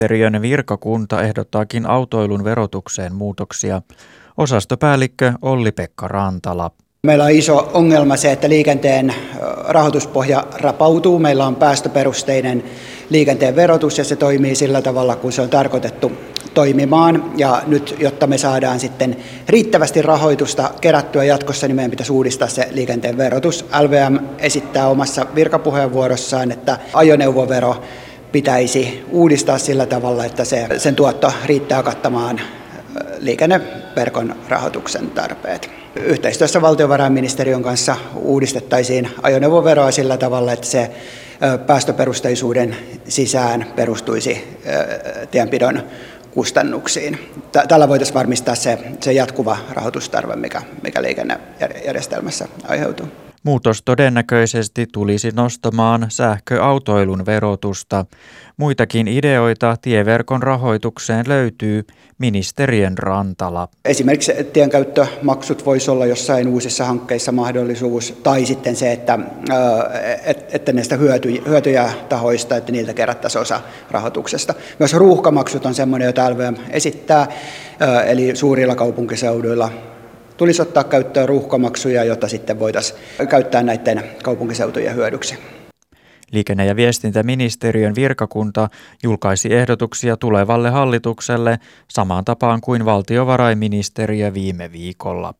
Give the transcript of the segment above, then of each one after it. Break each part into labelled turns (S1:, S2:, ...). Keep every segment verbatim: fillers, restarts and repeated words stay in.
S1: Ministeriön virkakunta ehdottaakin autoilun verotukseen muutoksia. Osastopäällikkö Olli-Pekka Rantala.
S2: Meillä on iso ongelma se, että liikenteen rahoituspohja rapautuu. Meillä on päästöperusteinen liikenteen verotus ja se toimii sillä tavalla, kun se on tarkoitettu toimimaan. Ja nyt, jotta me saadaan sitten riittävästi rahoitusta kerättyä jatkossa, niin meidän pitäisi uudistaa se liikenteen verotus. L V M esittää omassa virkapuheenvuorossaan, että ajoneuvovero pitäisi uudistaa sillä tavalla, että se, sen tuotto riittää kattamaan liikenneverkon rahoituksen tarpeet. Yhteistyössä valtiovarainministeriön kanssa uudistettaisiin ajoneuvoveroa sillä tavalla, että se päästöperusteisuuden sisään perustuisi tienpidon kustannuksiin. Tällä voitaisiin varmistaa se, se jatkuva rahoitustarve, mikä, mikä liikennejärjestelmässä aiheutuu.
S1: Muutos todennäköisesti tulisi nostamaan sähköautoilun verotusta. Muitakin ideoita tieverkon rahoitukseen löytyy, ministeriön Rantala.
S2: Esimerkiksi tienkäyttömaksut voisi olla jossain uusissa hankkeissa mahdollisuus, tai sitten se, että, että näistä hyötyjätahoista, että niiltä kerättäisiin osa rahoituksesta. Myös ruuhkamaksut on sellainen, jota L V M esittää, eli suurilla kaupunkiseuduilla tulisi ottaa käyttöön ruuhkamaksuja, jotta sitten voitaisiin käyttää näiden kaupunkiseutujen hyödyksi.
S1: Liikenne- ja viestintäministeriön virkakunta julkaisi ehdotuksia tulevalle hallitukselle samaan tapaan kuin valtiovarainministeriö viime viikolla.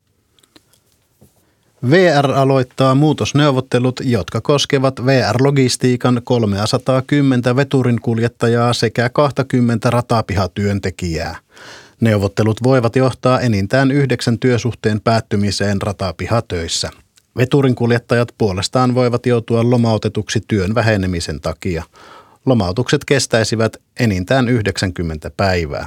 S3: V R aloittaa muutosneuvottelut, jotka koskevat V R-logistiikan kolmesataakymmentä veturinkuljettajaa sekä kaksikymmentä ratapihatyöntekijää. Neuvottelut voivat johtaa enintään yhdeksän työsuhteen päättymiseen ratapihatöissä. Veturinkuljettajat puolestaan voivat joutua lomautetuksi työn vähenemisen takia. Lomautukset kestäisivät enintään yhdeksänkymmentä päivää.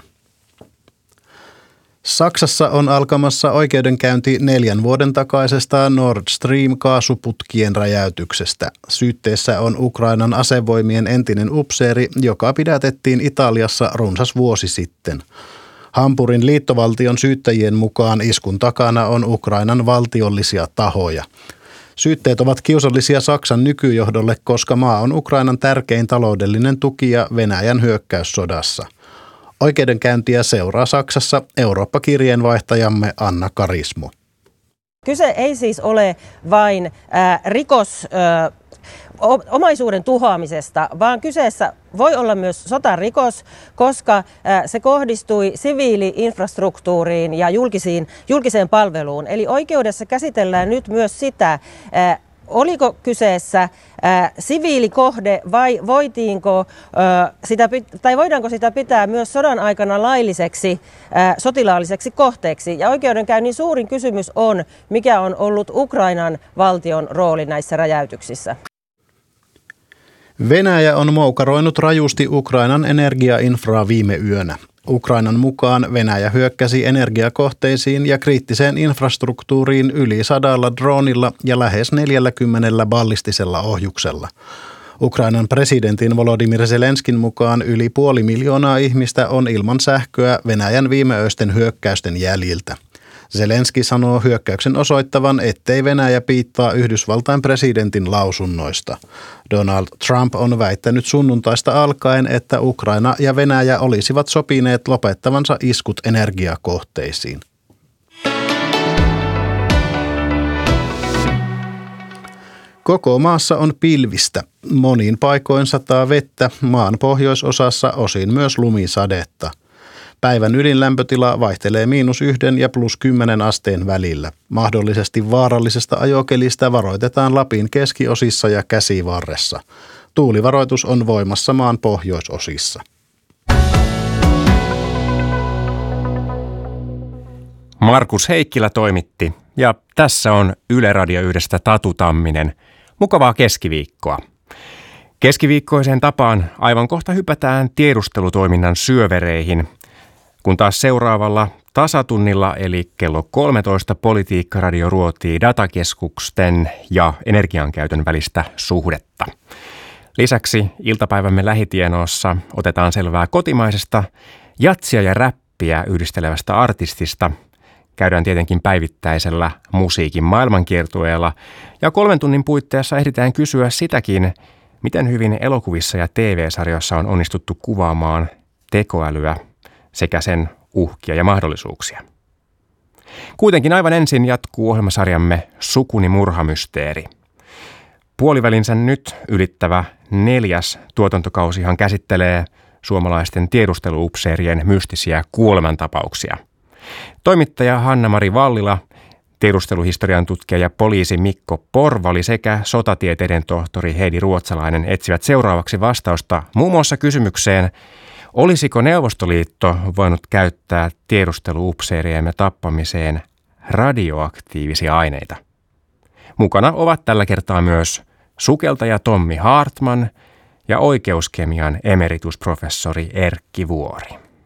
S3: Saksassa on alkamassa oikeudenkäynti neljän vuoden takaisesta Nord Stream-kaasuputkien räjäytyksestä. Syytteessä on Ukrainan asevoimien entinen upseeri, joka pidätettiin Italiassa runsas vuosi sitten. Hampurin liittovaltion syyttäjien mukaan iskun takana on Ukrainan valtiollisia tahoja. Syytteet ovat kiusallisia Saksan nykyjohdolle, koska maa on Ukrainan tärkein taloudellinen tukija Venäjän hyökkäyssodassa. Oikeudenkäyntiä seuraa Saksassa Eurooppa-kirjeenvaihtajamme Anna Karismo.
S4: Kyse ei siis ole vain äh, rikos... Äh, omaisuuden tuhoamisesta, vaan kyseessä voi olla myös sotarikos, koska se kohdistui siviili-infrastruktuuriin ja julkisiin, julkiseen palveluun. Eli oikeudessa käsitellään nyt myös sitä, oliko kyseessä siviilikohde vai voitiinko sitä, tai voidaanko sitä pitää myös sodan aikana lailliseksi sotilaalliseksi kohteeksi. Ja oikeudenkäynnin suurin kysymys on, mikä on ollut Ukrainan valtion rooli näissä räjäytyksissä.
S3: Venäjä on moukaroinut rajusti Ukrainan energiainfraa viime yönä. Ukrainan mukaan Venäjä hyökkäsi energiakohteisiin ja kriittiseen infrastruktuuriin yli sadalla droonilla ja lähes neljälläkymmenellä ballistisella ohjuksella. Ukrainan presidentin Volodymyr Zelenskin mukaan yli puoli miljoonaa ihmistä on ilman sähköä Venäjän viimeöisten hyökkäysten jäljiltä. Zelenski sanoo hyökkäyksen osoittavan, ettei Venäjä piittaa Yhdysvaltain presidentin lausunnoista. Donald Trump on väittänyt sunnuntaista alkaen, että Ukraina ja Venäjä olisivat sopineet lopettavansa iskut energiakohteisiin. Koko maassa on pilvistä. Monin paikoin sataa vettä, maan pohjoisosassa osin myös lumisadetta. Päivän ydinlämpötila vaihtelee miinus yhden ja plus kymmenen asteen välillä. Mahdollisesti vaarallisesta ajokelistä varoitetaan Lapin keskiosissa ja Käsivarressa. Tuulivaroitus on voimassa maan pohjoisosissa.
S5: Markus Heikkilä toimitti ja tässä on Yle Radio yhdestä Tatu Tamminen. Mukavaa keskiviikkoa. Keskiviikkoiseen tapaan aivan kohta hypätään tiedustelutoiminnan syövereihin, kun taas seuraavalla tasatunnilla eli kello kolmetoista Politiikka-radio ruotii datakeskusten ja energiankäytön välistä suhdetta. Lisäksi iltapäivämme lähitienoissa otetaan selvää kotimaisesta jatsia ja räppiä yhdistelevästä artistista. Käydään tietenkin päivittäisellä musiikin maailmankiertueella ja kolmen tunnin puitteissa ehditään kysyä sitäkin, miten hyvin elokuvissa ja T V-sarjoissa on onnistuttu kuvaamaan tekoälyä sekä sen uhkia ja mahdollisuuksia. Kuitenkin aivan ensin jatkuu ohjelmasarjamme Sukuni murhamysteeri. Puolivälinsä nyt ylittävä neljäs tuotantokausihan käsittelee suomalaisten tiedusteluupseerien mystisiä kuolemantapauksia. Toimittaja Hanna-Mari Vallila, tiedusteluhistorian tutkija ja poliisi Mikko Porvali sekä sotatieteiden tohtori Heidi Ruotsalainen etsivät seuraavaksi vastausta muun muassa kysymykseen, olisiko Neuvostoliitto voinut käyttää tiedusteluupseeriemme tappamiseen radioaktiivisia aineita. Mukana ovat tällä kertaa myös sukeltaja Tommi Hartman ja oikeuskemian emeritusprofessori Erkki Vuori.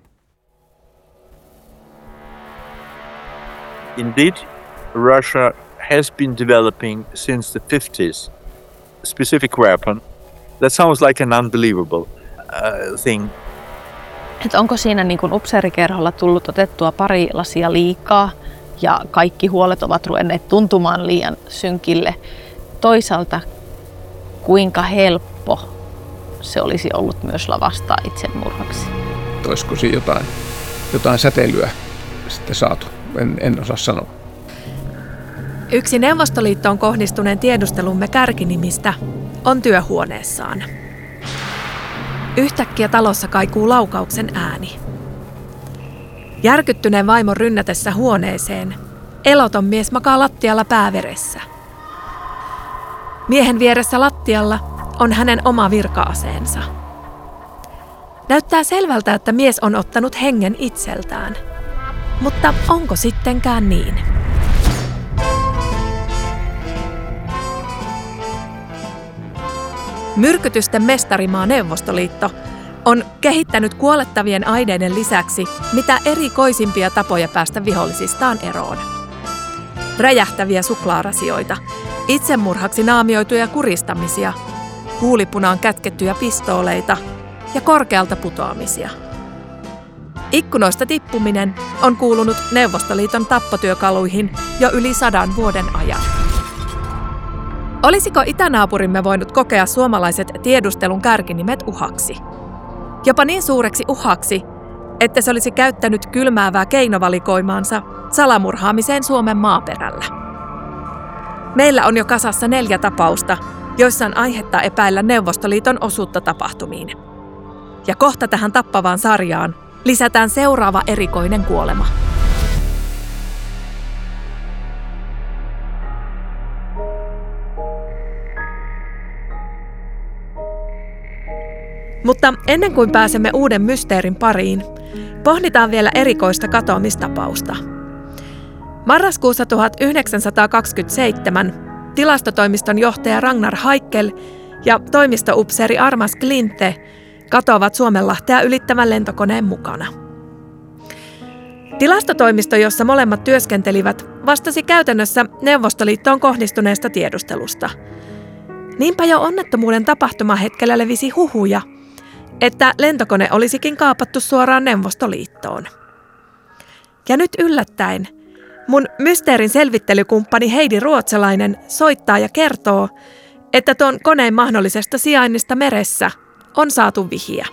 S6: Indeed, Russia has been developing since the fifties a specific weapon that sounds like an unbelievable uh, thing.
S7: Et onko siinä niin kuin upseerikerholla tullut otettua pari lasia liikaa ja kaikki huolet ovat ruvenneet tuntumaan liian synkille? Toisaalta kuinka helppo se olisi ollut myös lavastaa itsemurhaksi?
S8: Olisiko siinä jotain, jotain säteilyä sitten saatu? En, en osaa sanoa.
S9: Yksi Neuvostoliittoon kohdistuneen tiedustelumme kärkinimistä on työhuoneessaan. Yhtäkkiä talossa kaikuu laukauksen ääni. Järkyttyneen vaimon rynnätessä huoneeseen eloton mies makaa lattialla pääveressä. Miehen vieressä lattialla on hänen oma virka-aseensa. Näyttää selvältä, että mies on ottanut hengen itseltään. Mutta onko sittenkään niin? Myrkytysten mestarimaa Neuvostoliitto on kehittänyt kuolettavien aineiden lisäksi mitä erikoisimpia tapoja päästä vihollisistaan eroon. Räjähtäviä suklaarasioita, itsemurhaksi naamioituja kuristamisia, huulipunaan kätkettyjä pistooleita ja korkealta putoamisia. Ikkunoista tippuminen on kuulunut Neuvostoliiton tappotyökaluihin jo yli sadan vuoden ajan. Olisiko itänaapurimme voinut kokea suomalaiset tiedustelun kärkinimet uhaksi? Jopa niin suureksi uhaksi, että se olisi käyttänyt kylmäävää keinovalikoimaansa salamurhaamiseen Suomen maaperällä. Meillä on jo kasassa neljä tapausta, joissa on aihetta epäillä Neuvostoliiton osuutta tapahtumiin. Ja kohta tähän tappavaan sarjaan lisätään seuraava erikoinen kuolema. Mutta ennen kuin pääsemme uuden mysteerin pariin, pohditaan vielä erikoista katoamistapausta. Marraskuussa tuhatyhdeksänsataakaksikymmentäseitsemän tilastotoimiston johtaja Ragnar Haikkel ja toimistoupseeri Armas Klinte katoavat Suomenlahtea ylittävän lentokoneen mukana. Tilastotoimisto, jossa molemmat työskentelivät, vastasi käytännössä Neuvostoliittoon kohdistuneesta tiedustelusta. Niinpä jo onnettomuuden tapahtumahetkellä levisi huhuja, että lentokone olisikin kaapattu suoraan Neuvostoliittoon. Ja nyt yllättäen mun mysteerin selvittelykumppani Heidi Ruotsalainen soittaa ja kertoo, että tuon koneen mahdollisesta sijainnista meressä on saatu vihiä.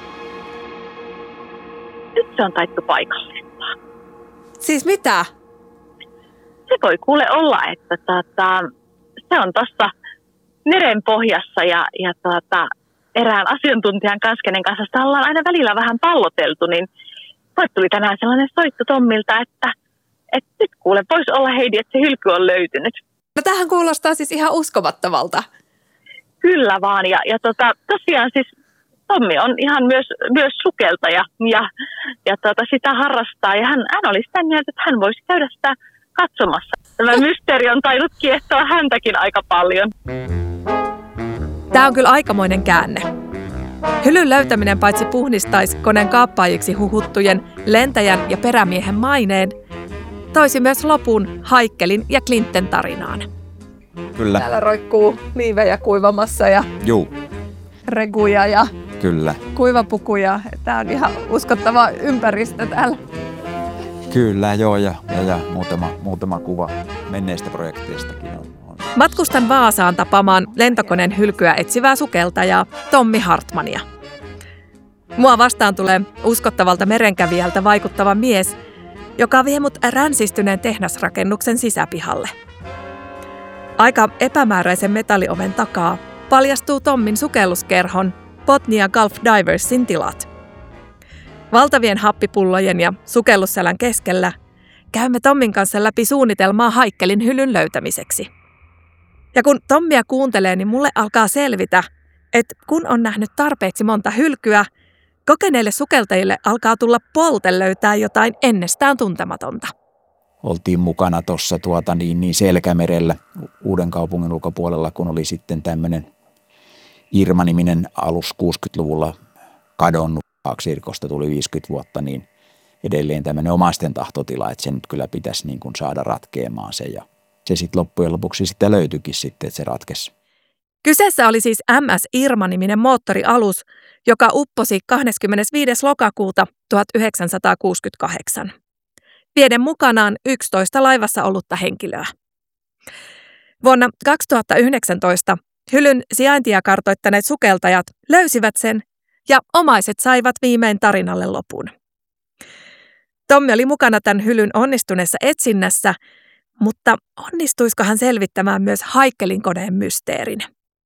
S10: Nyt se on taittu paikallistaa.
S9: Siis mitä?
S10: Se voi kuule olla, että tata, se on tuossa meren pohjassa ja, ja tata, erään asiantuntijan kanssa, kenen kanssa sitä ollaan aina välillä vähän palloteltu, niin voit tuli tänään sellainen soitto Tommilta, että, että nyt kuule, voisi olla Heidi, että se hylky on löytynyt.
S9: No tämähän kuulostaa siis ihan uskomattomalta.
S10: Kyllä vaan, ja, ja tota, tosiaan siis Tommi on ihan myös, myös sukeltaja ja, ja tota, sitä harrastaa, ja hän, hän oli sitä mieltä, että hän voisi käydä sitä katsomassa. Tämä mysteeri on tainnut kiehtoa häntäkin aika paljon.
S9: Tämä on kyllä aikamoinen käänne. Hylyn löytäminen paitsi puhdistaisi koneen kaappaajiksi huhuttujen lentäjän ja perämiehen maineen, toisi myös lopun Haikkelin ja Klinten tarinaan.
S11: Kyllä.
S9: Täällä roikkuu liivejä kuivamassa ja
S11: Juu.
S9: reguja ja
S11: Kyllä.
S9: kuivapukuja. Tämä on ihan uskottava ympäristö täällä.
S11: Kyllä, joo, ja, ja, ja muutama, muutama kuva menneistä projekteistakin on. on.
S9: Matkustan Vaasaan tapaamaan lentokoneen hylkyä etsivää sukeltajaa Tommi Hartmania. Mua vastaan tulee uskottavalta merenkävijältä vaikuttava mies, joka vie mut ränsistyneen tehdasrakennuksen sisäpihalle. Aika epämääräisen metallioven takaa paljastuu Tommin sukelluskerhon Botnia Gulf Diversin tilat. Valtavien happipullojen ja sukellusselän keskellä käymme Tommin kanssa läpi suunnitelmaa Haikkelin hylyn löytämiseksi. Ja kun Tommia kuuntelee, niin mulle alkaa selvitä, että kun on nähnyt tarpeeksi monta hylkyä, kokeneille sukeltajille alkaa tulla polte löytää jotain ennestään tuntematonta.
S11: Oltiin mukana tuossa tuota niin, niin Selkämerellä Uudenkaupungin ulkopuolella, kun oli sitten tämmöinen Irma-niminen alus kuusikymmentäluvulla kadonnut. Kaksirkosta tuli viisikymmentä vuotta, niin edelleen tämmöinen omaisten tahtotila, että se nyt kyllä pitäisi niin kuin saada ratkeamaan se. Ja se sitten loppujen lopuksi sitä löytyikin sitten, että se ratkesi.
S9: Kyseessä oli siis M S Irma-niminen moottorialus, joka upposi kahdeskymmenesviides lokakuuta tuhatyhdeksänsataakuusikymmentäkahdeksan. Vieden mukanaan yksitoista laivassa ollutta henkilöä. Vuonna kaksituhattayhdeksäntoista hylyn sijaintia kartoittaneet sukeltajat löysivät sen ja omaiset saivat viimein tarinalle lopun. Tommi oli mukana tämän hylyn onnistuneessa etsinnässä, mutta onnistuisiko hän selvittämään myös Haikkelin koneen mysteerin?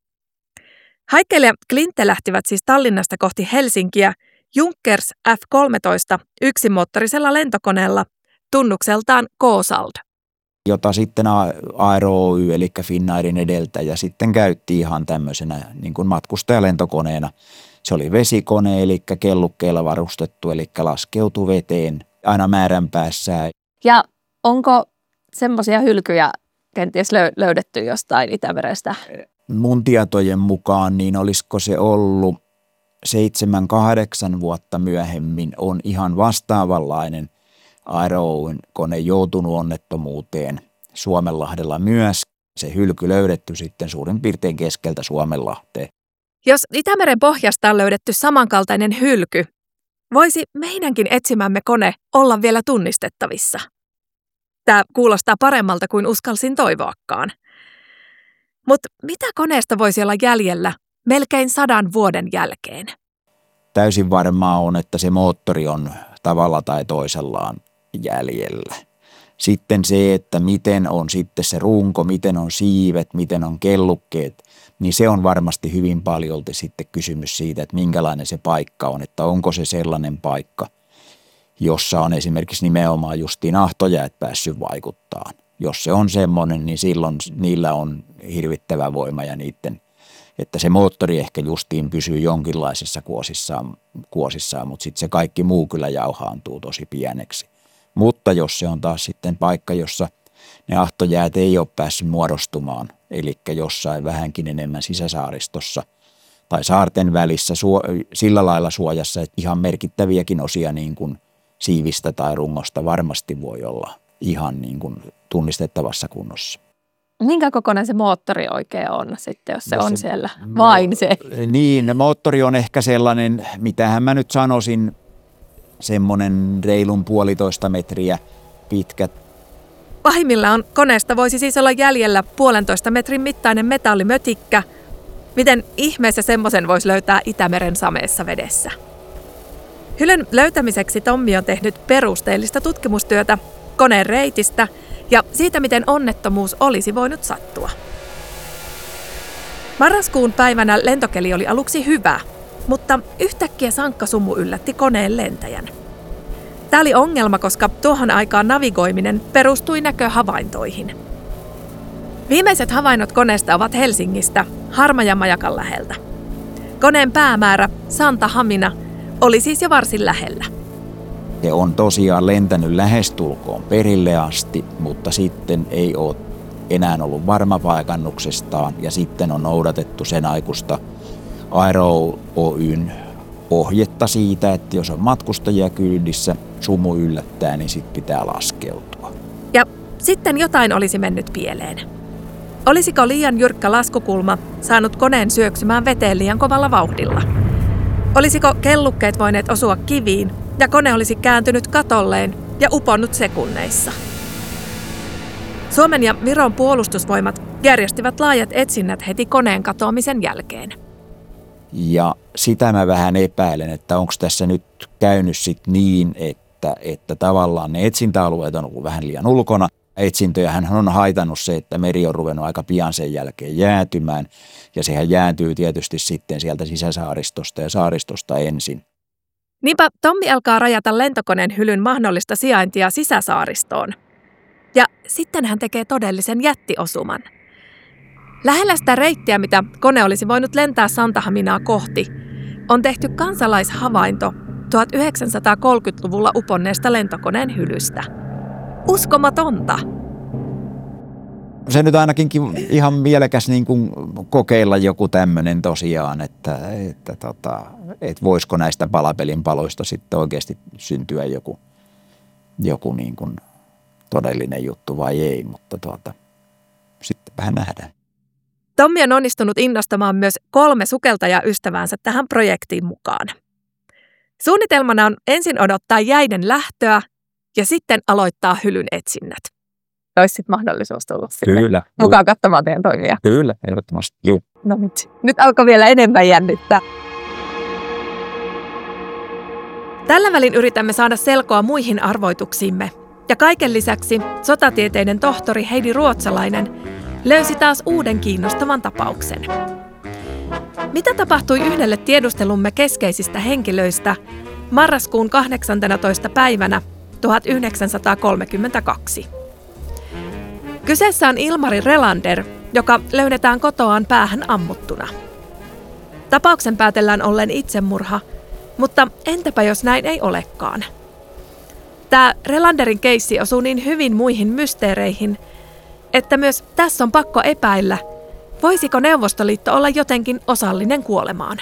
S9: Haikkel ja Klinte lähtivät siis Tallinnasta kohti Helsinkiä Junkers F kolmetoista yksimoottorisella lentokoneella tunnukseltaan K-Sald,
S11: jota sitten Aero Oy eli Finnairin edeltäjä sitten käytti ihan tämmöisenä niin kuin matkustajalentokoneena. Se oli vesikone, eli kellukkeilla varustettu, eli laskeutui veteen aina määränpäässä.
S7: Ja onko semmoisia hylkyjä kenties löydetty jostain Itämerestä?
S11: Mun tietojen mukaan, niin olisiko se ollut seitsemän, kahdeksan vuotta myöhemmin, on ihan vastaavanlainen Aero Oyn kone joutunut onnettomuuteen Suomenlahdella myös. Se hylky löydetty sitten suurin piirtein keskeltä Suomenlahteen.
S9: Jos Itämeren pohjasta on löydetty samankaltainen hylky, voisi meidänkin etsimämme kone olla vielä tunnistettavissa. Tämä kuulostaa paremmalta kuin uskalsin toivoakaan. Mutta mitä koneesta voisi olla jäljellä melkein sadan vuoden jälkeen?
S11: Täysin varmaa on, että se moottori on tavalla tai toisellaan jäljellä. Sitten se, että miten on sitten se runko, miten on siivet, miten on kellukkeet, niin se on varmasti hyvin paljolti sitten kysymys siitä, että minkälainen se paikka on, että onko se sellainen paikka, jossa on esimerkiksi nimenomaan justiin ahtojäät päässyt vaikuttaa. Jos se on semmoinen, niin silloin niillä on hirvittävä voima ja niiden, että se moottori ehkä justiin pysyy jonkinlaisessa kuosissaan, kuosissaan mutta sitten se kaikki muu kyllä jauhaantuu tosi pieneksi. Mutta jos se on taas sitten paikka, jossa ne ahtojäät ei ole päässyt muodostumaan, eli jossain vähänkin enemmän sisäsaaristossa tai saarten välissä sillä lailla suojassa, että ihan merkittäviäkin osia niin kuin siivistä tai rungosta varmasti voi olla ihan niin kuin tunnistettavassa kunnossa.
S7: Minkä kokoinen se moottori oikein on sitten, jos se no on se, siellä? Vain se.
S11: Niin, moottori on ehkä sellainen, mitähän mä nyt sanoisin, semmoinen reilun puolitoista metriä pitkä.
S9: Pahimmillaan koneesta voisi siis olla jäljellä puolentoista metrin mittainen metallimötikkä. Miten ihmeessä semmoisen voisi löytää Itämeren sameessa vedessä? Hylyn löytämiseksi Tommi on tehnyt perusteellista tutkimustyötä koneen reitistä ja siitä, miten onnettomuus olisi voinut sattua. Marraskuun päivänä lentokeli oli aluksi hyvä, mutta yhtäkkiä sankkasumu yllätti koneen lentäjän. Tämä oli ongelma, koska tuohon aikaan navigoiminen perustui näköhavaintoihin. Viimeiset havainnot koneesta ovat Helsingistä, Harmajamajakan läheltä. Koneen päämäärä, Santa Hamina, oli siis jo varsin lähellä.
S11: Se on tosiaan lentänyt lähestulkoon perille asti, mutta sitten ei ole enää ollut varma paikannuksestaan ja sitten on noudatettu sen aikuista Aero Oyn ohjetta siitä, että jos on matkustajia kyydissä, sumu yllättää, niin sitten pitää laskeutua.
S9: Ja sitten jotain olisi mennyt pieleen. Olisiko liian jyrkkä laskukulma saanut koneen syöksymään veteen liian kovalla vauhdilla? Olisiko kellukkeet voineet osua kiviin ja kone olisi kääntynyt katolleen ja uponnut sekunneissa? Suomen ja Viron puolustusvoimat järjestivät laajat etsinnät heti koneen katoamisen jälkeen.
S11: Ja sitä mä vähän epäilen, että onko tässä nyt käynyt sit niin, että, että tavallaan ne etsintäalueet on ollut vähän liian ulkona. Etsintöjähän on haitannut se, että meri on ruvennut aika pian sen jälkeen jäätymään. Ja sehän jääntyy tietysti sitten sieltä sisäsaaristosta ja saaristosta ensin.
S9: Niinpä Tommi alkaa rajata lentokoneen hylyn mahdollista sijaintia sisäsaaristoon. Ja sitten hän tekee todellisen jättiosuman. Lähellä sitä reittiä, mitä kone olisi voinut lentää Santahaminaa kohti, on tehty kansalaishavainto tuhatyhdeksänsataakolmekymmentäluvulla uponneesta lentokoneen hylystä. Uskomatonta!
S11: Se nyt ainakin ihan mielekäs niin kuin kokeilla joku tämmöinen tosiaan, että, että, tota, että voisiko näistä palapelin paloista sitten oikeasti syntyä joku, joku niin kuin todellinen juttu vai ei, mutta tuota, sitten vähän nähdään.
S9: Tommi on onnistunut innostamaan myös kolme sukeltajaystäväänsä tähän projektiin mukaan. Suunnitelmana on ensin odottaa jäiden lähtöä ja sitten aloittaa hylyn etsinnät.
S7: Olisi sitten mahdollisuus tulla sinne
S11: Kyllä.
S7: mukaan katsomaan teidän toimia.
S11: Kyllä, ehdottomasti. Joo.
S7: No nyt. Nyt alkoi vielä enemmän jännittää.
S9: Tällä välin yritämme saada selkoa muihin arvoituksiimme. Ja kaiken lisäksi sotatieteiden tohtori Heidi Ruotsalainen löysi taas uuden kiinnostavan tapauksen. Mitä tapahtui yhdelle tiedustelumme keskeisistä henkilöistä marraskuun kahdeksanteenatoista päivänä tuhatyhdeksänsataakolmekymmentäkaksi? Kyseessä on Ilmari Relander, joka löydetään kotoaan päähän ammuttuna. Tapauksen päätellään olleen itsemurha, mutta entäpä jos näin ei olekaan? Tämä Relanderin keissi osuu niin hyvin muihin mysteereihin, että myös tässä on pakko epäillä, voisiko Neuvostoliitto olla jotenkin osallinen kuolemaan.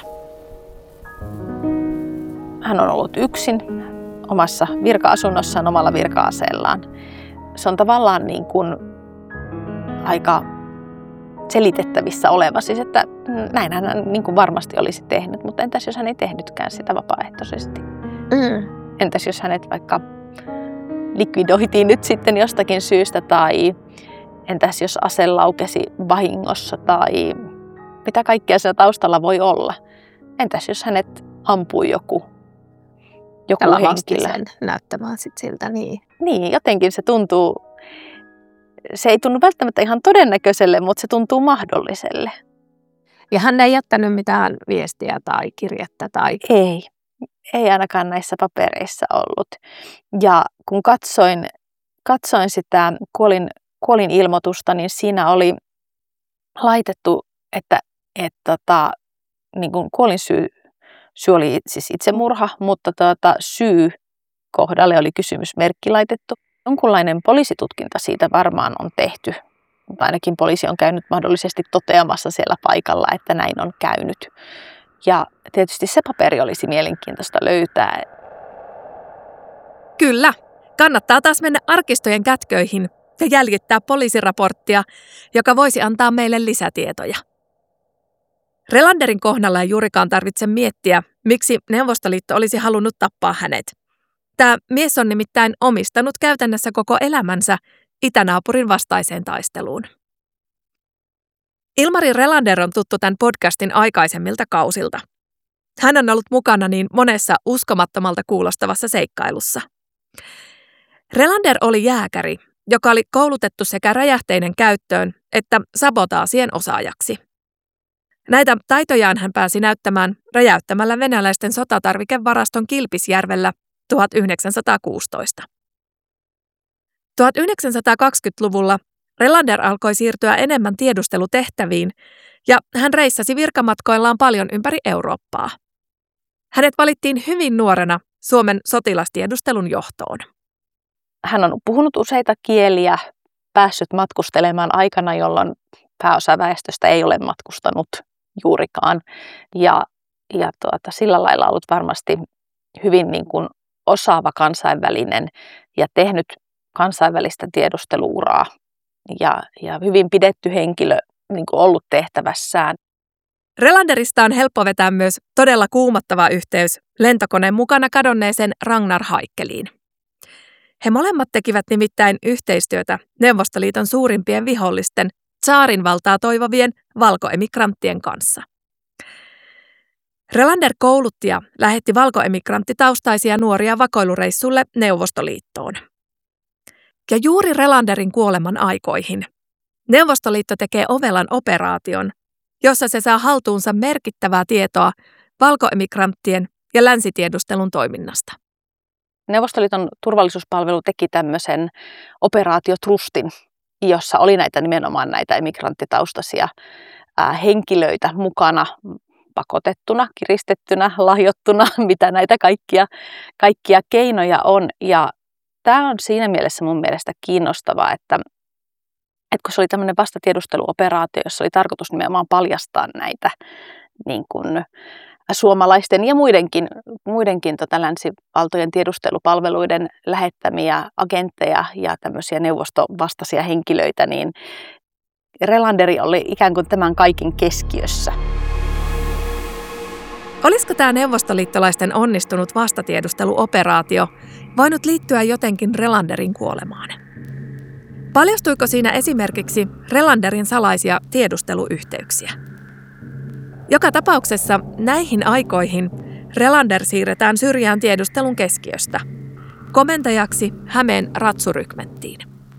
S7: Hän on ollut yksin omassa virka-asunnossaan omalla virka-aseellaan. Se on tavallaan niin kuin aika selitettävissä oleva, siis että näin hän niin kuin varmasti olisi tehnyt, mutta entäs jos hän ei tehnytkään sitä vapaaehtoisesti? Mm. Entäs jos hänet vaikka likvidoitiin nyt sitten jostakin syystä tai entäs jos ase laukesi vahingossa tai mitä kaikkea siellä taustalla voi olla? Entäs jos hänet ampui joku, joku henkilö?
S12: Sen näyttämään sit siltä, niin.
S7: Niin, jotenkin se tuntuu, se ei tunnu välttämättä ihan todennäköiselle, mutta se tuntuu mahdolliselle.
S12: Ja hän ei jättänyt mitään viestiä tai kirjettä tai...
S7: Ei, ei ainakaan näissä papereissa ollut. Ja kun katsoin, katsoin sitä kuolin, kuolin ilmoitusta, niin siinä oli laitettu, että, että tota, niin kuin kuolin syy, syy oli siis itsemurha, mutta tota, syy kohdalle oli kysymysmerkki laitettu. Jonkunlainen poliisitutkinta siitä varmaan on tehty. Mutta ainakin poliisi on käynyt mahdollisesti toteamassa siellä paikalla, että näin on käynyt. Ja tietysti se paperi olisi mielenkiintoista löytää.
S9: Kyllä. Kannattaa taas mennä arkistojen kätköihin ja jäljittää poliisiraporttia, joka voisi antaa meille lisätietoja. Relanderin kohdalla ei juurikaan tarvitse miettiä, miksi Neuvostoliitto olisi halunnut tappaa hänet. Tämä mies on nimittäin omistanut käytännössä koko elämänsä itänaapurin vastaiseen taisteluun. Ilmari Relander on tuttu tämän podcastin aikaisemmilta kausilta. Hän on ollut mukana niin monessa uskomattomalta kuulostavassa seikkailussa. Relander oli jääkäri, joka oli koulutettu sekä räjähteiden käyttöön että sabotaasien osaajaksi. Näitä taitojaan hän pääsi näyttämään räjäyttämällä venäläisten sotatarvikevaraston Kilpisjärvellä tuhatyhdeksänsataakuusitoista. tuhatyhdeksänsataakaksikymmentäluvulla Relander alkoi siirtyä enemmän tiedustelutehtäviin ja hän reissasi virkamatkoillaan paljon ympäri Eurooppaa. Hänet valittiin hyvin nuorena Suomen sotilastiedustelun johtoon.
S7: Hän on puhunut useita kieliä, päässyt matkustelemaan aikana, jolloin pääosa väestöstä ei ole matkustanut juurikaan. Ja, ja tuota, sillä lailla ollut varmasti hyvin niin kuin osaava kansainvälinen ja tehnyt kansainvälistä tiedusteluuraa ja, ja hyvin pidetty henkilö niin kuin ollut tehtävässään.
S9: Relanderista on helppo vetää myös todella kuumottava yhteys lentokoneen mukana kadonneeseen Ragnar Haikkeliin. He molemmat tekivät nimittäin yhteistyötä Neuvostoliiton suurimpien vihollisten tsaarinvaltaa toivovien valkoemigranttien kanssa. Relander koulutti ja lähetti valkoemigranttitaustaisia nuoria vakoilureissulle Neuvostoliittoon. Ja juuri Relanderin kuoleman aikoihin Neuvostoliitto tekee ovelan operaation, jossa se saa haltuunsa merkittävää tietoa valkoemigranttien ja länsitiedustelun toiminnasta.
S7: Neuvostoliiton turvallisuuspalvelu teki tämmöisen operaatiotrustin, jossa oli näitä nimenomaan näitä emigranttitaustaisia ää, henkilöitä mukana pakotettuna, kiristettynä, lahjottuna, mitä näitä kaikkia, kaikkia keinoja on. Ja tämä on siinä mielessä mun mielestä kiinnostavaa, että, että kun se oli tämmöinen vastatiedusteluoperaatio, jossa oli tarkoitus nimenomaan paljastaa näitä niin kuin suomalaisten ja muidenkin, muidenkin tota länsivaltojen tiedustelupalveluiden lähettämiä agentteja ja tämmöisiä neuvostovastaisia henkilöitä, niin Relanderi oli ikään kuin tämän kaiken keskiössä.
S9: Olisiko tämä neuvostoliittolaisten onnistunut vastatiedusteluoperaatio voinut liittyä jotenkin Relanderin kuolemaan? Paljastuiko siinä esimerkiksi Relanderin salaisia tiedusteluyhteyksiä? Joka tapauksessa näihin aikoihin Relander siirretään syrjään tiedustelun keskiöstä, komentajaksi Hämeen ratsurykmenttiin.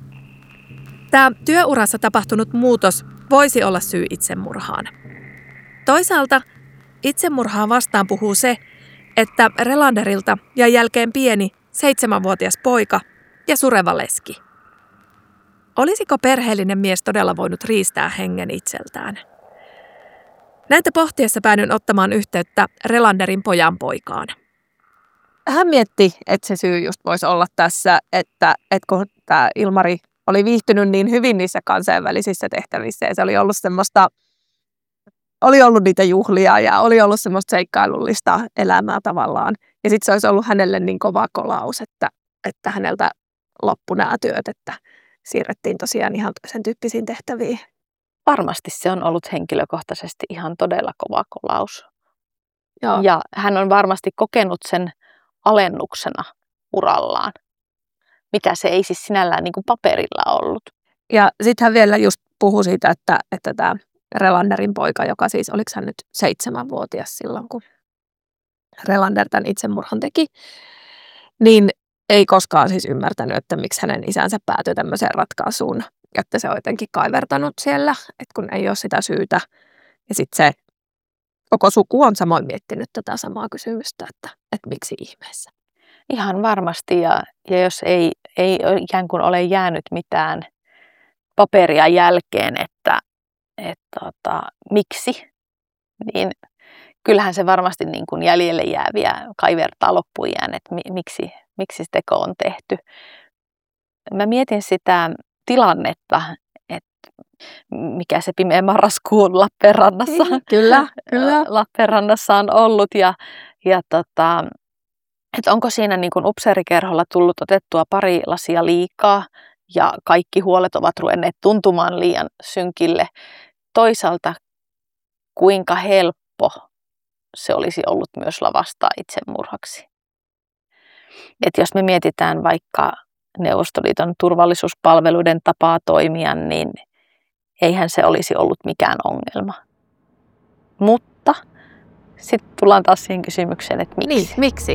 S9: Tämä työurassa tapahtunut muutos voisi olla syy itsemurhaan. Toisaalta itsemurhaa vastaan puhuu se, että Relanderilta jäi jälkeen pieni seitsemänvuotias poika ja sureva leski. Olisiko perheellinen mies todella voinut riistää hengen itseltään? Näitä pohtiessa päädyin ottamaan yhteyttä Relanderin pojan poikaan.
S12: Hän mietti, että se syy just voisi olla tässä, että, että kun tämä Ilmari oli viihtynyt niin hyvin niissä kansainvälisissä tehtävissä ja se oli ollut semmoista, oli ollut niitä juhlia ja oli ollut semmoista seikkailullista elämää tavallaan. Ja sitten se olisi ollut hänelle niin kova kolaus, että, että häneltä loppu nämä työt, että siirrettiin tosiaan ihan toisen tyyppisiin tehtäviin.
S7: Varmasti se on ollut henkilökohtaisesti ihan todella kova kolaus.
S12: Joo.
S7: Ja hän on varmasti kokenut sen alennuksena urallaan, mitä se ei siis sinällään niin kuin paperilla ollut.
S12: Ja sitten hän vielä just puhui siitä, että, että tämä Relanderin poika, joka siis, oliko hän nyt seitsemänvuotias silloin, kun Relander tämän itsemurhan teki, niin ei koskaan siis ymmärtänyt, että miksi hänen isänsä päätyi tämmöiseen ratkaisuun, että se on jotenkin kaivertanut siellä, että kun ei ole sitä syytä. Ja sitten se koko suku on samoin miettinyt tätä samaa kysymystä, että, että miksi ihmeessä.
S7: Ihan varmasti, ja, ja jos ei, ei ikään kuin ole jäänyt mitään paperia jälkeen, että, että tota, miksi, niin kyllähän se varmasti niin kuin jäljelle jääviä kaivertaa loppuiään, että mi, miksi, miksi se teko on tehty. Mä mietin sitä tilannetta, että mikä se pimeä marraskuun Lappeenrannassa,
S12: kyllä, kyllä.
S7: Lappeenrannassa on ollut, ja, ja tota, että onko siinä niin kuin upseerikerholla tullut otettua pari lasia liikaa ja kaikki huolet ovat ruvenneet tuntumaan liian synkille. Toisaalta kuinka helppo se olisi ollut myös lavastaa itsemurhaksi. Et jos me mietitään vaikka Neuvostoliiton turvallisuuspalveluiden tapaa toimia, niin eihän se olisi ollut mikään ongelma. Mutta sitten tullaan taas siihen kysymykseen, että miksi?
S12: Niin, miksi?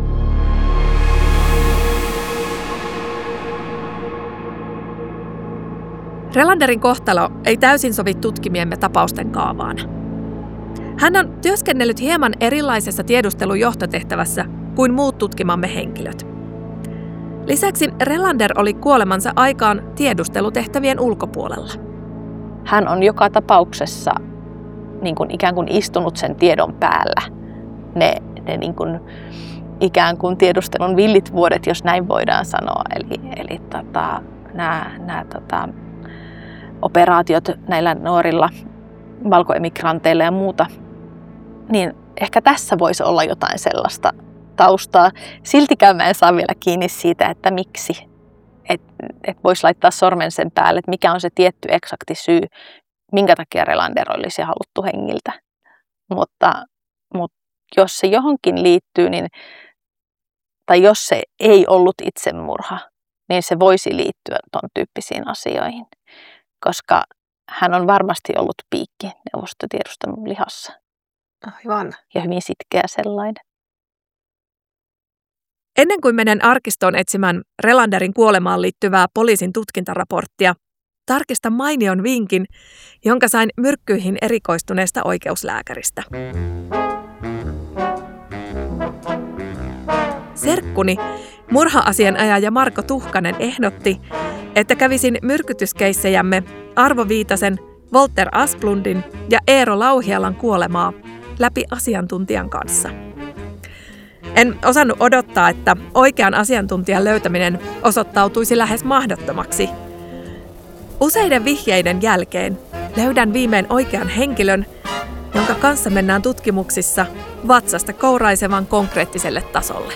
S9: Relanderin kohtalo ei täysin sovi tutkimiemme tapausten kaavaan. Hän on työskennellyt hieman erilaisessa tiedustelujohtotehtävässä kuin muut tutkimamme henkilöt. Lisäksi Relander oli kuolemansa aikaan tiedustelutehtävien ulkopuolella.
S7: Hän on joka tapauksessa niin kuin ikään kuin istunut sen tiedon päällä. Ne, ne niin kuin, ikään kuin tiedustelun villit vuodet, jos näin voidaan sanoa. Eli, eli tota, nämä, nämä tota, operaatiot näillä nuorilla valkoemigranteilla ja muuta, niin ehkä tässä voisi olla jotain sellaista taustaa. Siltikään mä en saa vielä kiinni siitä, että miksi. Että et voisi laittaa sormen sen päälle, että mikä on se tietty eksakti syy, minkä takia Relander olisi haluttu hengiltä. Mutta, mutta jos se johonkin liittyy, niin, tai jos se ei ollut itsemurha, niin se voisi liittyä ton tyyppisiin asioihin. Koska hän on varmasti ollut piikki neuvostotiedustelun lihassa.
S12: Aivan.
S7: Ja hyvin sitkeä sellainen.
S9: Ennen kuin menen arkistoon etsimään Relanderin kuolemaan liittyvää poliisin tutkintaraporttia, tarkistan mainion vinkin, jonka sain myrkkyihin erikoistuneesta oikeuslääkäristä. Serkkuni, murha-asianajaja Marko Tuhkanen ehdotti, että kävisin myrkytyskeissejämme Arvo Viitasen, Volter Asplundin ja Eero Lauhialan kuolemaa läpi asiantuntijan kanssa. En osannut odottaa, että oikean asiantuntijan löytäminen osoittautuisi lähes mahdottomaksi. Useiden vihjeiden jälkeen löydän viimein oikean henkilön, jonka kanssa mennään tutkimuksissa vatsasta kouraisevan konkreettiselle tasolle.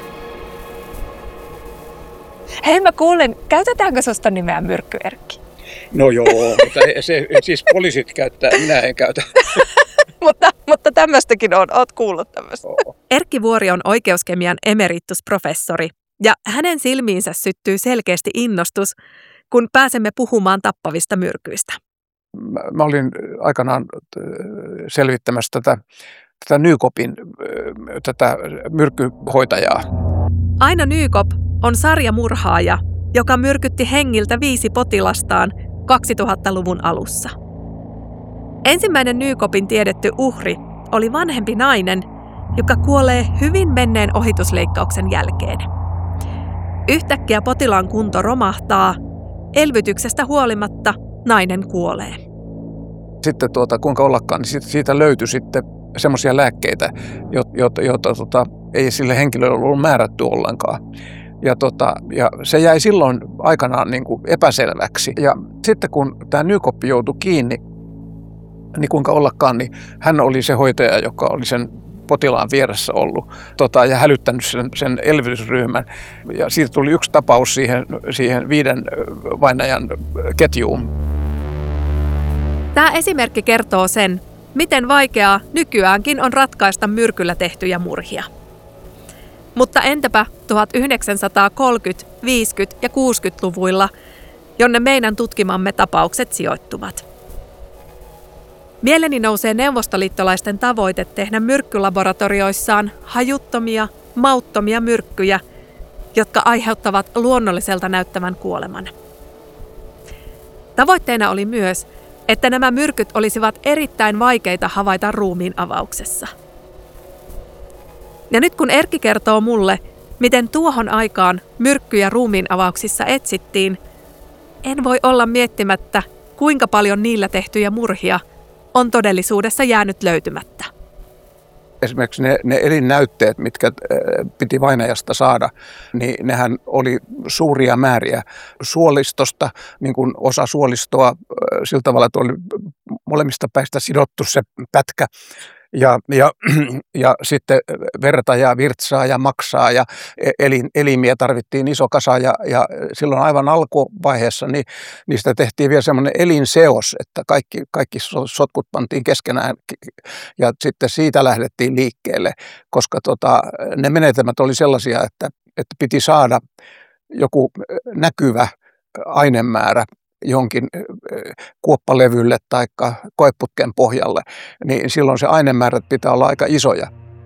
S12: Hei, mä kuulen, käytetäänkö susta nimeä Myrkky Erkki?
S8: No joo, mutta se, siis poliisit käyttää, minä en käytä.
S12: mutta, mutta tämmöistäkin on, oot kuullut tämmöistä.
S9: Erkki Vuori on oikeuskemian emeritusprofessori ja hänen silmiinsä syttyy selkeästi innostus, kun pääsemme puhumaan tappavista myrkyistä.
S8: Mä, mä olin aikanaan selvittämässä tätä, tätä Nykopin tätä myrkkyhoitajaa.
S9: Aino Nykop on sarjamurhaaja, joka myrkytti hengiltä viisi potilastaan kaksituhattaluvun alussa. Ensimmäinen Nykopin tiedetty uhri oli vanhempi nainen, joka kuolee hyvin menneen ohitusleikkauksen jälkeen. Yhtäkkiä potilaan kunto romahtaa, elvytyksestä huolimatta nainen kuolee.
S8: Sitten tuota, kuinka ollakaan, niin siitä, siitä löytyi sitten semmoisia lääkkeitä, joita, joita tota, ei sille henkilölle ollut määrätty ollenkaan. Ja, tota, ja se jäi silloin aikanaan niin kuin epäselväksi. Ja sitten kun tämä Nykoppi joutui kiinni, niin kuinka ollakaan, niin hän oli se hoitaja, joka oli sen potilaan vieressä ollut tota, ja hälyttänyt sen, sen elvytysryhmän. Ja siitä tuli yksi tapaus siihen, siihen viiden vainajan ketjuun.
S9: Tämä esimerkki kertoo sen, miten vaikeaa nykyäänkin on ratkaista myrkyllä tehtyjä murhia. Mutta entäpä tuhatyhdeksänsataakolmekymmentä-, viisikymmentä- ja kuusikymmentäluvuilla, jonne meidän tutkimamme tapaukset sijoittuvat? Mieleeni nousee neuvostoliittolaisten tavoite tehdä myrkkylaboratorioissaan hajuttomia, mauttomia myrkkyjä, jotka aiheuttavat luonnolliselta näyttävän kuoleman. Tavoitteena oli myös, että nämä myrkyt olisivat erittäin vaikeita havaita ruumiin avauksessa. Ja nyt kun Erkki kertoo mulle, miten tuohon aikaan myrkkyjä ruumiin avauksissa etsittiin, en voi olla miettimättä, kuinka paljon niillä tehtyjä murhia on todellisuudessa jäänyt löytymättä.
S8: Esimerkiksi ne, ne elinnäytteet, mitkä piti vainajasta saada, niin nehän oli suuria määriä suolistosta, niin kuin osa suolistoa sillä tavalla, että oli molemmista päistä sidottu se pätkä. Ja, ja, ja sitten verta ja virtsaa ja maksaa ja elin, elimiä tarvittiin iso kasa ja, ja silloin aivan alkuvaiheessa niin niistä tehtiin vielä semmoinen elinseos, että kaikki, kaikki sotkut pantiin keskenään ja sitten siitä lähdettiin liikkeelle, koska tota, ne menetelmät oli sellaisia, että, että piti saada joku näkyvä ainemäärä jonkin kuoppalevylle tai koeputken pohjalle, niin silloin se ainemäärät pitää olla aika isoja.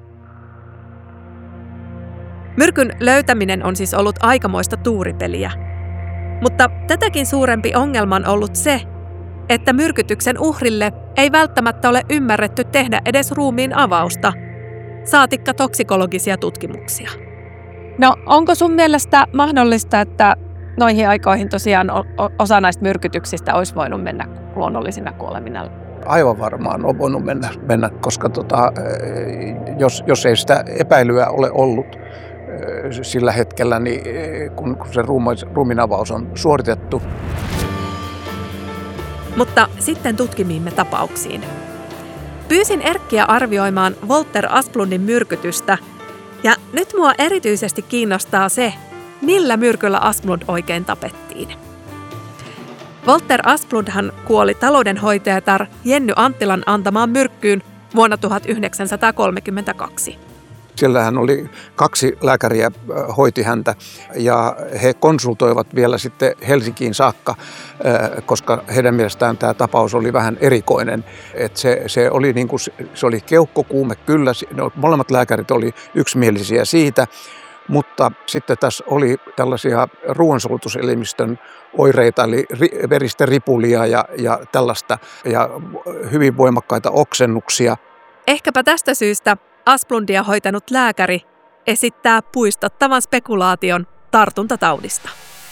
S9: Myrkyn löytäminen on siis ollut aikamoista tuuripeliä. Mutta tätäkin suurempi ongelma on ollut se, että myrkytyksen uhrille ei välttämättä ole ymmärretty tehdä edes ruumiin avausta, saatikka toksikologisia tutkimuksia.
S12: No, onko sun mielestä mahdollista, että noihin aikoihin tosiaan osa näistä myrkytyksistä olisi voinut mennä luonnollisina kuolemina?
S8: Aivan varmaan on voinut mennä, mennä koska tota, jos, jos ei sitä epäilyä ole ollut sillä hetkellä, niin kun, kun se ruumiin avaus on suoritettu.
S9: Mutta sitten tutkimiimme tapauksiin. Pyysin Erkkiä arvioimaan Volter Asplundin myrkytystä, ja nyt mua erityisesti kiinnostaa se, millä myrkyllä Asplund oikein tapettiin. Volter Asplundhan kuoli taloudenhoitajatar Jenny Anttilan antamaan myrkkyyn vuonna tuhatyhdeksänsataakolmekymmentäkaksi.
S8: Siellähän oli kaksi lääkäriä hoiti häntä ja he konsultoivat vielä sitten Helsinkiin saakka, koska heidän mielestään tämä tapaus oli vähän erikoinen. Että se, se, oli niin kuin, se oli keuhkokuume kyllä, no, molemmat lääkärit oli yksimielisiä siitä, mutta sitten tässä oli tällaisia ruoansulutuselimistön oireita, eli veristä ripulia ja, ja tällaista, ja hyvin voimakkaita oksennuksia.
S9: Ehkäpä tästä syystä Asplundia hoitanut lääkäri esittää puistottavan spekulaation tartuntataudista.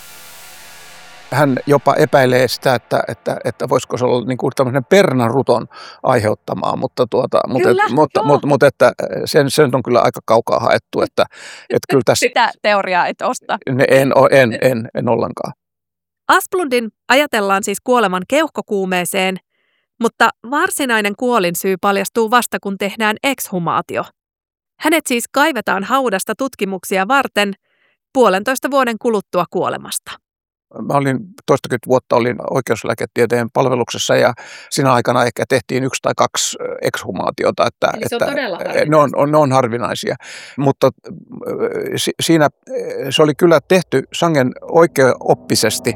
S8: Hän jopa epäilee sitä, että, että, että voisiko se olla niin kuin tämmöinen pernaruton aiheuttamaa, mutta, tuota, mutta,
S12: Kyllä,
S8: mutta, mutta, mutta että sen, sen on kyllä aika kaukaa haettu. Että, että kyllä tässä,
S12: Sitä teoriaa et osta.
S8: En, en, en, en ollenkaan.
S9: Asplundin ajatellaan siis kuoleman keuhkokuumeeseen, mutta varsinainen kuolinsyy paljastuu vasta kun tehdään ekshumaatio. Hänet siis kaivetaan haudasta tutkimuksia varten puolentoista vuoden kuluttua kuolemasta.
S8: Mä olin toistakymmentä vuotta olin oikeuslääketieteen palveluksessa ja siinä aikana ehkä tehtiin yksi tai kaksi ekshumaatiota. Että,
S12: Eli se on
S8: että
S12: todella harvinaisia.
S8: Ne on, on, ne on harvinaisia, mutta si, siinä se oli kyllä tehty sangen oikeaoppisesti.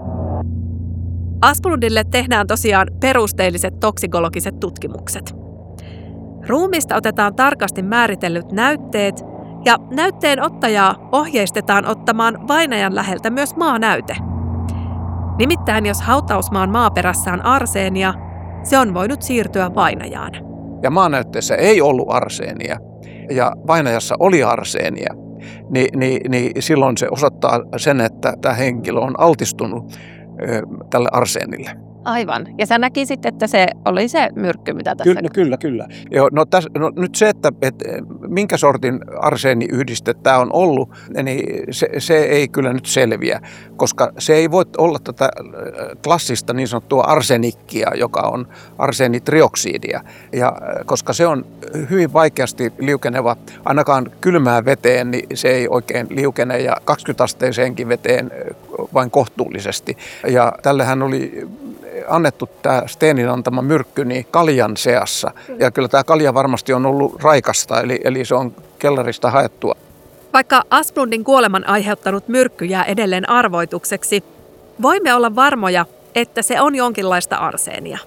S9: Asplundille tehdään tosiaan perusteelliset toksikologiset tutkimukset. Ruumista otetaan tarkasti määritellyt näytteet ja näytteen ottajaa ohjeistetaan ottamaan vainajan läheltä myös maanäyte. Nimittäin jos hautausmaan maaperässä on arseenia, se on voinut siirtyä vainajaan.
S8: Ja maanäytteessä ei ollut arseenia ja vainajassa oli arseenia, niin, niin, niin silloin se osoittaa sen, että tämä henkilö on altistunut ö, tälle arseenille.
S12: Aivan. Ja sä näkisit, että se oli se myrkky, mitä tässä...
S8: Kyllä, kyllä, kyllä. Joo, no, täs, no nyt se, että, että minkä sortin arseeniyhdiste tämä on ollut, niin se, se ei kyllä nyt selviä, koska se ei voi olla tätä klassista niin sanottua arsenikkia, joka on arseenitrioksidia, ja koska se on hyvin vaikeasti liukeneva, ainakaan kylmään veteen, niin se ei oikein liukene, ja kaksikymmentä-asteiseenkin veteen vain kohtuullisesti. Ja tällähän oli annettu tämä Steenin antama myrkky niin kaljan seassa. Ja kyllä tämä kalja varmasti on ollut raikasta, eli, eli se on kellarista haettua.
S9: Vaikka Asplundin kuoleman aiheuttanut myrkky jää edelleen arvoitukseksi, voimme olla varmoja, että se on jonkinlaista arseenia.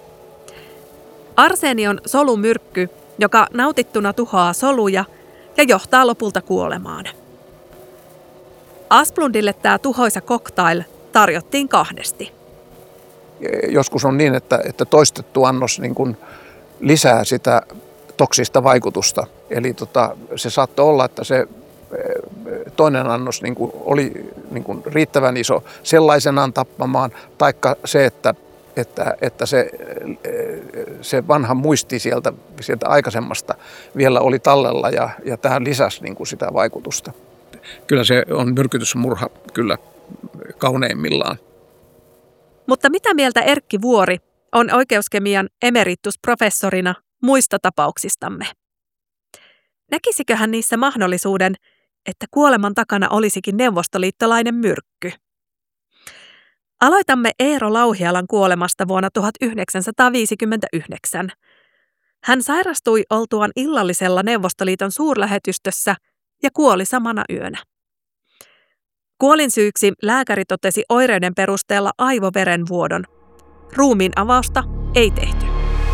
S9: Arseeni on solumyrkky, joka nautittuna tuhoaa soluja ja johtaa lopulta kuolemaan. Asplundille tämä tuhoisa cocktail tarjottiin kahdesti.
S8: Joskus on niin, että, että toistettu annos niin kuin lisää sitä toksista vaikutusta. Eli tota, se saattoi olla, että se toinen annos niin kuin oli niin kuin riittävän iso sellaisenaan tappamaan, taikka se, että, että, että se, se vanha muisti sieltä, sieltä aikaisemmasta vielä oli tallella ja, ja tähän lisäsi niin kuin sitä vaikutusta. Kyllä se on myrkytysmurha kyllä kauneimmillaan.
S9: Mutta mitä mieltä Erkki Vuori on oikeuskemian emeritusprofessorina muista tapauksistamme? Näkisikö hän niissä mahdollisuuden, että kuoleman takana olisikin neuvostoliittolainen myrkky? Aloitamme Eero Lauhialan kuolemasta vuonna tuhatyhdeksänsataaviisikymmentäyhdeksän. Hän sairastui oltuaan illallisella Neuvostoliiton suurlähetystössä ja kuoli samana yönä. Kuolinsyyksi lääkäri totesi oireiden perusteella aivoverenvuodon. Ruumiin avausta ei tehty.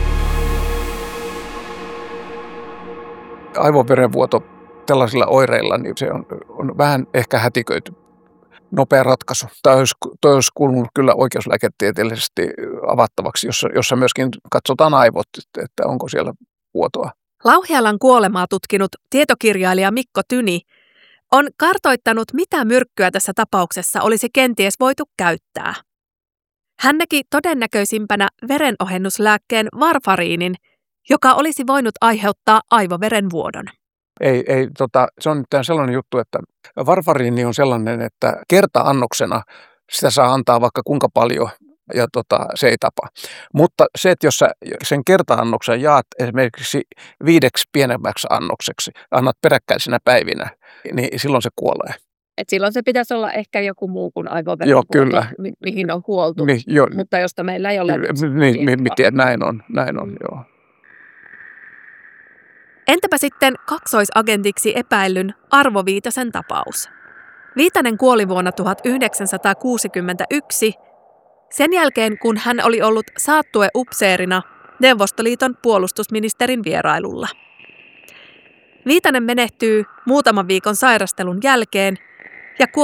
S8: Aivoverenvuoto tällaisilla oireilla, niin se on, on vähän ehkä hätiköity nopea ratkaisu. Tämä olisi, toi olisi kuulunut kyllä oikeuslääketieteellisesti avattavaksi, jossa, jossa myöskin katsotaan aivot, että onko siellä vuotoa.
S9: Lauhialan kuolemaa tutkinut tietokirjailija Mikko Tyni on kartoittanut, mitä myrkkyä tässä tapauksessa olisi kenties voitu käyttää. Hän näki todennäköisimpänä verenohennuslääkkeen varfariinin, joka olisi voinut aiheuttaa aivoverenvuodon.
S8: Ei, ei, tota, se on nyt sellainen juttu, että varfariini on sellainen, että kerta-annoksena sitä saa antaa vaikka kuinka paljon ja tota, se ei tapa. Mutta se, että jos sä sen kerta-annoksen jaat esimerkiksi viideksi pienemmäksi annokseksi, annat peräkkäisinä päivinä, niin silloin se kuolee.
S12: Et silloin se pitäisi olla ehkä joku muu kuin aivoverenvuoto,
S8: Joo, kyllä.
S12: mi- mihin on huoltu,
S8: Mi, jo,
S12: mutta josta meillä ei ole.
S8: Niin, mi, mi, mi, näin on, näin on, joo.
S9: Entäpä sitten kaksoisagentiksi epäillyn Arvo Viitasen tapaus? Viitanen kuoli vuonna tuhatyhdeksänsataakuusikymmentäyksi sen jälkeen, kun hän oli ollut saattueupseerina Neuvostoliiton puolustusministerin vierailulla. Viitanen menehtyy muutaman viikon sairastelun jälkeen ja kuolee